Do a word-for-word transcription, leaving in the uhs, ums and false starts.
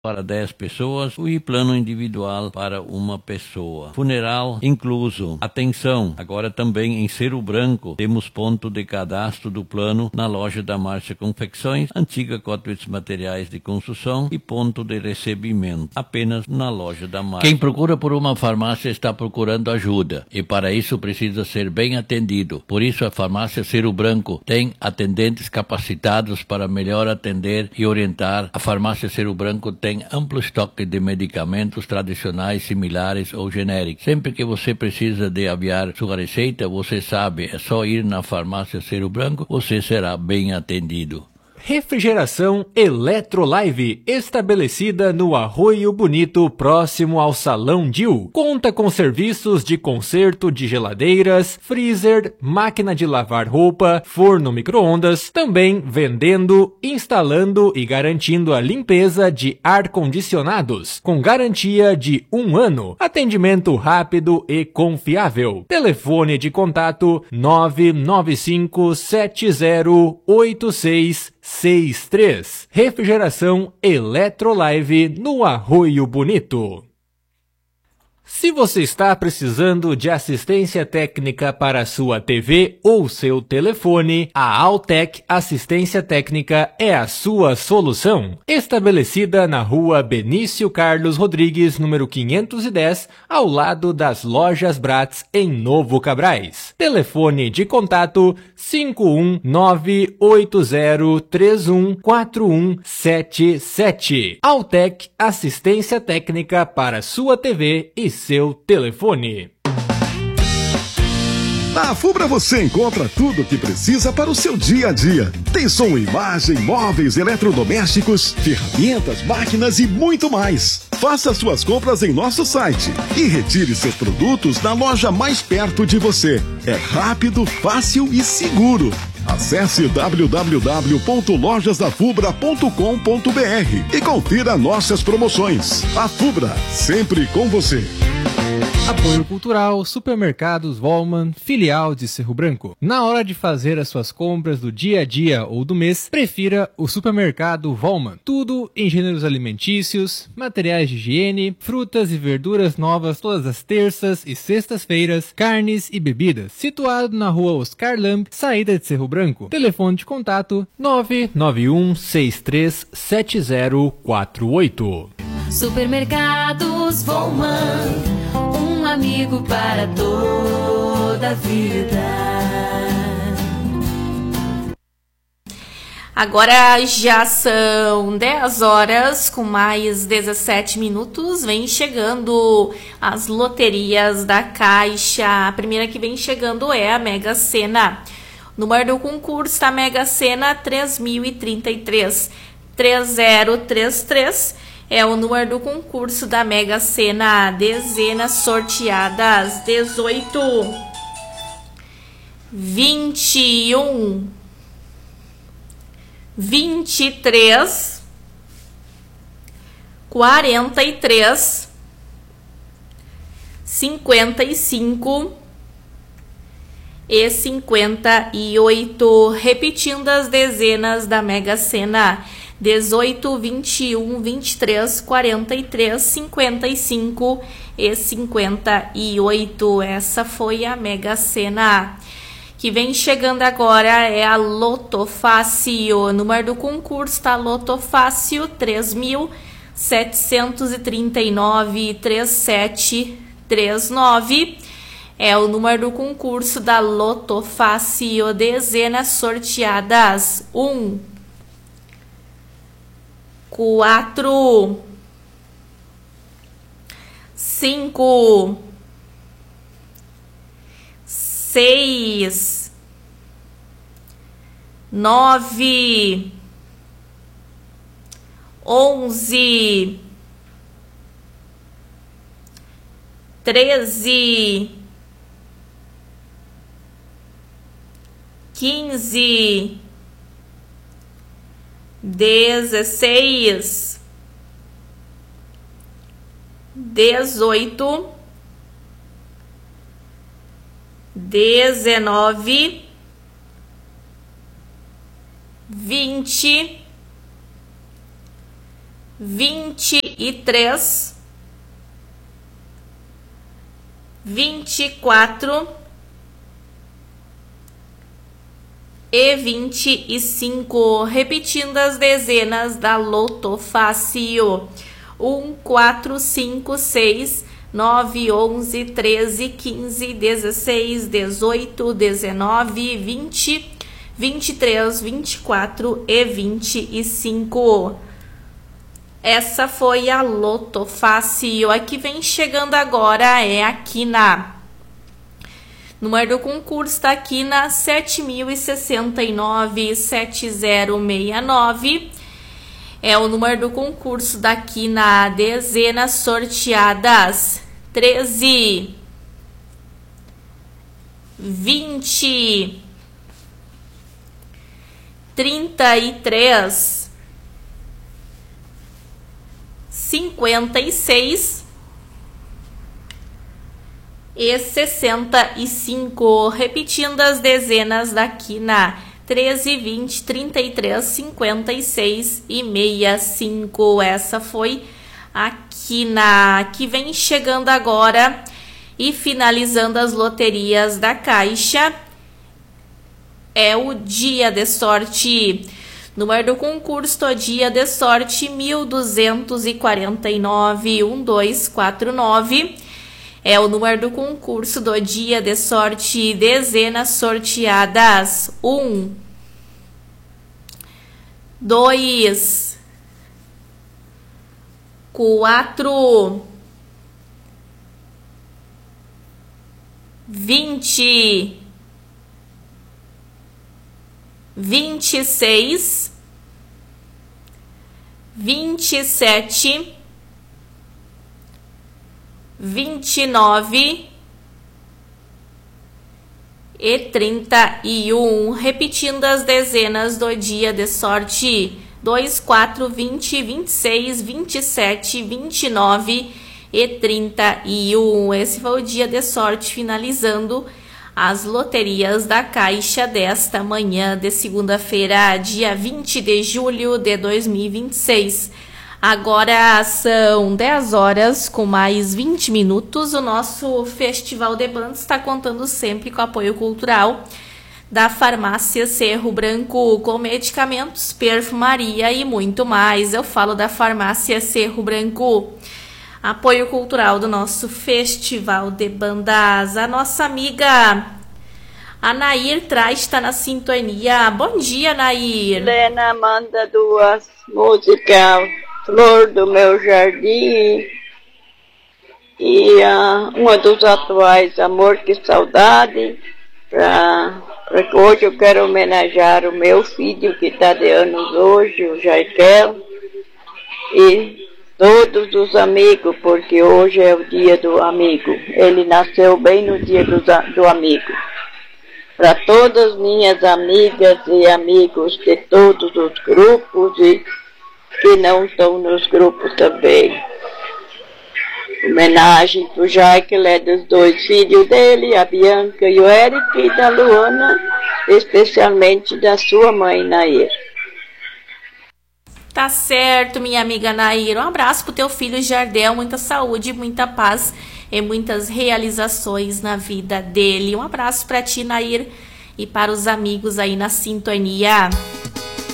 para dez pessoas e plano individual para uma pessoa. Funeral incluso. Atenção, agora também em Cerro Branco temos ponto de cadastro do plano na loja da Márcia Confecções, antiga Cotwitz Materiais de Construção e ponto de recebimento, apenas na loja da Márcia. Quem procura por uma farmácia está procurando ajuda e para isso precisa ser bem atendido. Por isso a farmácia Cerro Branco tem atendentes capacitados para melhor atender e orientar. A farmácia Cerro Branco tem tem amplo estoque de medicamentos tradicionais, similares ou genéricos. Sempre que você precisa de aviar sua receita, você sabe, é só ir na farmácia Cerro Branco, você será bem atendido. Refrigeração Eletrolive, estabelecida no Arroio Bonito, próximo ao Salão Dil. Conta com serviços de conserto de geladeiras, freezer, máquina de lavar roupa, forno micro-ondas, também vendendo, instalando e garantindo a limpeza de ar-condicionados, com garantia de um ano. Atendimento rápido e confiável. Telefone de contato nove nove cinco sete zero oito seis seis três. Refrigeração Eletrolive no Arroio Bonito. Se você está precisando de assistência técnica para sua T V ou seu telefone, a Altec Assistência Técnica é a sua solução. Estabelecida na rua Benício Carlos Rodrigues, número quinhentos e dez, ao lado das lojas Bratz, em Novo Cabrais. Telefone de contato cinco um nove oito zero três um quatro um sete sete. Altec Assistência Técnica para sua T V e seu telefone. Na Fubra você encontra tudo o que precisa para o seu dia a dia. Tem som e imagem, móveis, eletrodomésticos, ferramentas, máquinas e muito mais. Faça suas compras em nosso site e retire seus produtos na loja mais perto de você. É rápido, fácil e seguro. Acesse w w w ponto lojas da fubra ponto com ponto b r e confira nossas promoções. A Fubra, sempre com você. Apoio Cultural, Supermercados Volman, filial de Cerro Branco. Na hora de fazer as suas compras do dia a dia ou do mês, prefira o Supermercado Volman. Tudo em gêneros alimentícios, materiais de higiene, frutas e verduras novas todas as terças e sextas-feiras, carnes e bebidas. Situado na rua Oscar Lamb, saída de Cerro Branco. Telefone de contato nove nove um seis três sete zero quatro oito. Supermercados Volman, um amigo para toda a vida. Agora já são dez horas com mais dezessete minutos. Vem chegando as loterias da Caixa. A primeira que vem chegando é a Mega Sena. O número do concurso da Mega Sena três mil e trinta e três, três zero três três. É o número do concurso da Mega Sena. Dezenas sorteadas: dezoito, vinte e um, vinte e três, quarenta e três, cinquenta e cinco e cinquenta e oito. Repetindo as dezenas da Mega Sena: dezoito, vinte e um, vinte e três, quarenta e três, cinquenta e cinco e cinquenta e oito. Essa foi a Mega Sena. Que vem chegando agora é a Loto Fácil. O número do concurso da Loto Fácil três mil setecentos e trinta e nove, trinta e sete trinta e nove. É o número do concurso da Loto Fácil. Dezenas sorteadas: um, quatro, cinco, seis, nove, onze, treze, quinze, dezesseis, dezoito, dezenove, vinte, vinte e três, vinte e quatro e vinte e cinco. Repetindo as dezenas da Loto Fácil: um, quatro, cinco, seis, nove, onze, treze, quinze, dezesseis, dezoito, dezenove, vinte, vinte e três, vinte e quatro e vinte e cinco. Essa foi a Loto Fácil. A que vem chegando agora é a Quina. O número do concurso da Quina: sete mil e sessenta e nove, sete zero seis nove. É o número do concurso da Quina. Dezenas sorteadas: treze, vinte, trinta e três, cinquenta e seis e sessenta e cinco. Repetindo as dezenas da Quina: treze, vinte, trinta e três, cinquenta e seis e sessenta e cinco. Essa foi a Quina, que vem chegando agora e finalizando as loterias da Caixa. É o dia de sorte. Número do concurso do dia de sorte: mil duzentos e quarenta e nove, um dois quatro nove. É o número do concurso do dia de sorte. Dezenas sorteadas: um, dois, quatro, vinte, vinte e seis, vinte e sete, vinte e nove e trinta e um. Repetindo as dezenas do dia de sorte: dois, quatro, vinte, vinte e seis, vinte e sete, vinte e nove e trinta e um. Esse foi o dia de sorte, finalizando as loterias da Caixa desta manhã de segunda-feira, dia vinte de julho de dois mil e vinte e seis. Agora são dez horas com mais vinte minutos. O nosso Festival de Bandas está contando sempre com apoio cultural da Farmácia Cerro Branco, com medicamentos, perfumaria e muito mais. Eu falo da Farmácia Cerro Branco. Apoio cultural do nosso Festival de Bandas. A nossa amiga a Nair traz, está na sintonia. Bom dia, Nair. Helena manda duas músicas: Flor do Meu Jardim e uh, uma dos atuais, Amor que Saudade. Pra, pra que hoje eu quero homenagear o meu filho que está de anos hoje, o Jaikel, e todos os amigos, porque hoje é o dia do amigo. Ele nasceu bem no dia do, do amigo. Para todas minhas amigas e amigos de todos os grupos e que não estão nos grupos também. Homenagem para o Jaque, é dos dois filhos dele, a Bianca e o Eric, e da Luana, especialmente da sua mãe, Nair. Tá certo, minha amiga Nair. Um abraço pro teu filho Jardel, muita saúde, muita paz e muitas realizações na vida dele. Um abraço para ti, Nair, e para os amigos aí na sintonia.